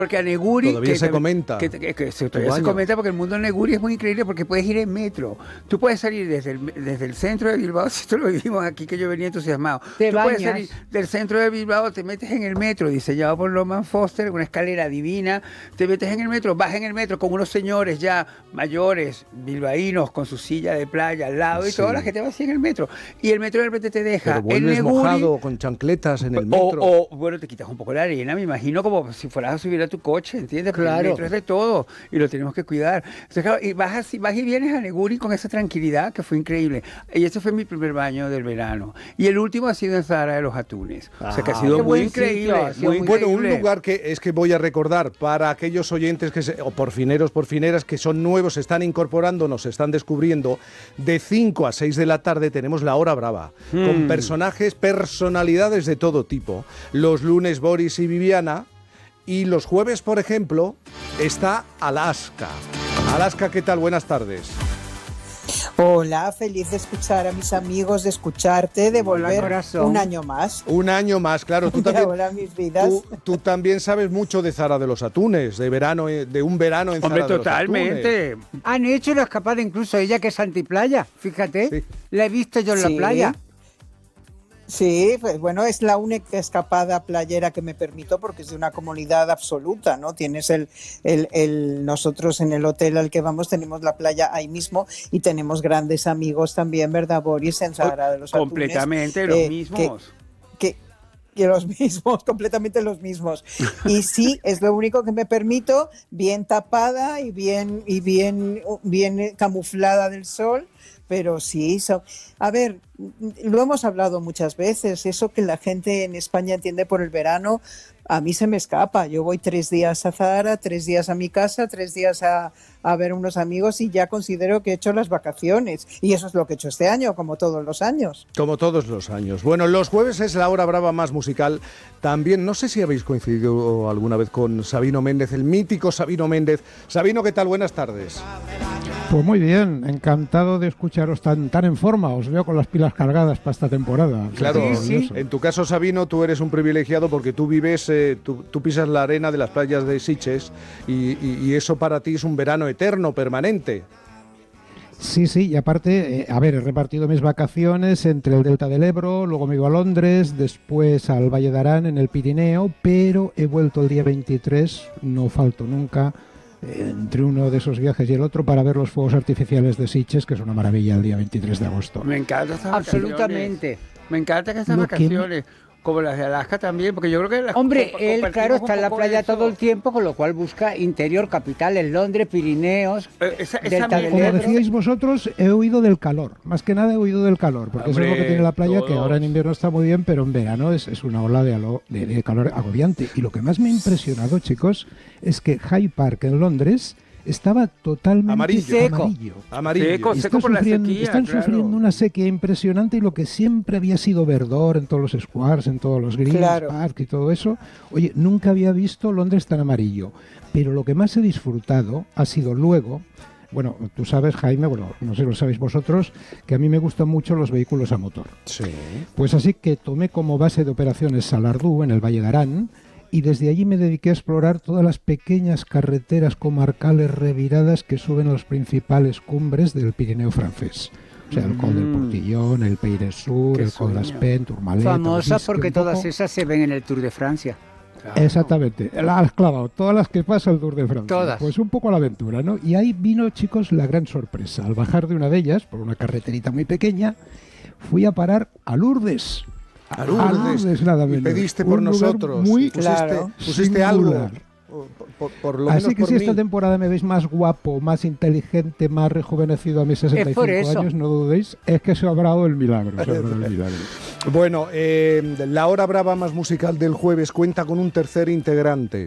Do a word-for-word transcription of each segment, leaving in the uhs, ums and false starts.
Porque a Neguri... Todavía que, se que, comenta. Que, que, que se, todavía se comenta porque el mundo de Neguri es muy increíble porque puedes ir en metro. Tú puedes salir desde el, desde el centro de Bilbao, si esto lo vivimos aquí que yo venía entusiasmado. Te Tú bañas. puedes salir del centro de Bilbao, te metes en el metro, diseñado por Loman Foster, una escalera divina, te metes en el metro, vas en el metro con unos señores ya mayores, bilbaínos, con su silla de playa al lado y Sí. toda la gente va así en el metro. Y el metro de repente te deja Pero vuelves en Neguri, mojado con chancletas en el metro. O, o, bueno, te quitas un poco la arena, me imagino, como si fueras a subir a tu coche, ¿entiendes? Porque Claro. el metro es de todo y lo tenemos que cuidar. Entonces, claro, y vas, así, vas y vienes a Neguri con esa tranquilidad que fue increíble. Y ese fue mi primer baño del verano. Y el último ha sido en Zahara de los Atunes. O sea, que ha Ah, sido qué muy buen increíble. sitio, ha sido muy muy Bueno, un increíble. lugar que es que voy a recordar para aquellos oyentes que se, o porfineros, porfineras que son nuevos, se están incorporando, nos están descubriendo, de cinco a seis de la tarde tenemos la Hora Brava, Hmm. con personajes, personalidades de todo tipo. Los lunes Boris y Viviana, y los jueves, por ejemplo, está Alaska. Alaska, ¿qué tal? Buenas tardes. Hola, feliz de escuchar a mis amigos, de escucharte, de Hola, volver corazón. un año más. Un año más, claro. Tú Y también, ahora mis vidas. tú, tú también sabes mucho de Zara de los Atunes, de verano, eh, de un verano en Hombre, Zara de los Atunes. totalmente. Han hecho una escapada incluso ella que es antiplaya, fíjate. Sí. La he visto yo en Sí. la playa. Sí, pues bueno, es la única escapada playera que me permito porque es de una comunidad absoluta, ¿no? Tienes el, el, el, nosotros en el hotel al que vamos tenemos la playa ahí mismo y tenemos grandes amigos también, ¿verdad, Boris? En Zahara de los Atunes. Completamente los eh, mismos. Que, que los mismos, completamente los mismos. Y sí, es lo único que me permito, bien tapada y bien, y bien, bien camuflada del sol, pero sí, so, a ver, lo hemos hablado muchas veces, eso que la gente en España entiende por el verano, a mí se me escapa. Yo voy tres días a Zahara, tres días a mi casa, tres días a, a ver unos amigos y ya considero que he hecho las vacaciones. Y eso es lo que he hecho este año, como todos los años. Como todos los años. Bueno, los jueves es la Hora Brava más musical. También, no sé si habéis coincidido alguna vez con Sabino Méndez, el mítico Sabino Méndez. Sabino, ¿qué tal? Buenas tardes. Pues muy bien, encantado de escucharos tan, tan en forma. Os veo con las pilas cargadas para esta temporada. Claro, Sí, sí. en tu caso, Sabino, tú eres un privilegiado porque tú vives, eh, tú, tú pisas la arena de las playas de Sitges y, y, y eso para ti es un verano eterno, permanente. Sí, sí, y aparte, eh, a ver, he repartido mis vacaciones entre el Delta del Ebro, luego me iba a Londres, después al Valle de Arán en el Pirineo, pero he vuelto el día veintitrés, no falto nunca, eh, entre uno de esos viajes y el otro para ver los fuegos artificiales de Sitges, que es una maravilla el día veintitrés de agosto. Me encantan estas Absolutamente. vacaciones. Me encantan estas Lo que- vacaciones. Como las de Alaska también, porque yo creo que las Hombre, compa- él, compartimos claro, un está en la poco playa eso. todo el tiempo, con lo cual busca interior, capitales, Londres, Pirineos, Eh, esa- esa Delta me- del Como Ebro. decíais vosotros, he oído del calor. Más que nada he oído del calor, porque eso es lo que Hombre, tiene la playa, que todos. ahora en invierno está muy bien, pero en verano es, es una ola de, alo- de- de calor agobiante. Y lo que más me ha impresionado, chicos, es que Hyde Park en Londres estaba totalmente Amarillo. Seco. amarillo. Amarillo. Seco, Y seco está por la sufriendo- sequía, están claro. sufriendo una sequía impresionante y lo que siempre había sido verdor en todos los squares, en todos los greens, Claro. park y todo eso. Oye, nunca había visto Londres tan amarillo. Pero lo que más he disfrutado ha sido luego, bueno, tú sabes, Jaime, bueno, no sé si lo sabéis vosotros, que a mí me gustan mucho los vehículos a motor. Sí. Pues así que tomé como base de operaciones Salardú en el Valle de Arán y desde allí me dediqué a explorar todas las pequeñas carreteras comarcales reviradas que suben a las principales cumbres del Pirineo francés. O sea, el Col del Mm. Portillón, el Peire Sur, Qué el Col sueño. d'Aspent, Tourmalet... Famosas Tourrisque, porque un todas poco- esas se ven en el Tour de Francia. Claro. Exactamente, la has clavado, todas las que pasa el Tour de Francia. Todas. Pues un poco a la aventura, ¿no? Y ahí vino, chicos, la gran sorpresa. Al bajar de una de ellas, por una carreterita muy pequeña, fui a parar a Lourdes. A Lourdes. nada Y menos. pediste Un por lugar nosotros. Muy pusiste Claro. pusiste algo. singular. Por, por- por lo Así menos que por si mí. esta temporada me veis más guapo, más inteligente, más rejuvenecido a mis sesenta y Es por cinco eso. años, no dudéis, es que se ha obrado el milagro. Se ha obrado el milagro. Bueno, eh, la hora brava más musical del jueves cuenta con un tercer integrante,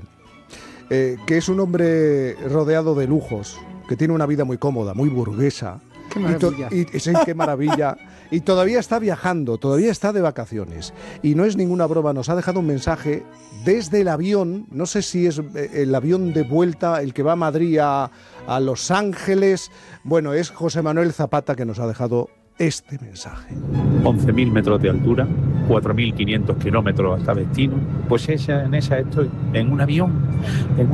eh, que es un hombre rodeado de lujos, que tiene una vida muy cómoda, muy burguesa. Qué Y to- maravilla. Y, sí, qué maravilla. Y todavía está viajando, todavía está de vacaciones. Y no es ninguna broma, nos ha dejado un mensaje desde el avión, no sé si es eh, el avión de vuelta, el que va a Madrid a, a Los Ángeles. Bueno, es José Manuel Zapata que nos ha dejado este mensaje. once mil metros de altura, cuatro mil quinientos kilómetros hasta destino. Pues esa, en esa estoy, en un avión, en